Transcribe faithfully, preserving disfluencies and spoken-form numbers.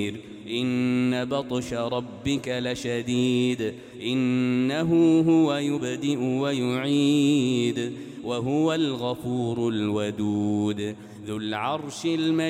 إن بطش ربك لشديد إنه هو يبدئ ويعيد وهو الغفور الودود ذو العرش المجيد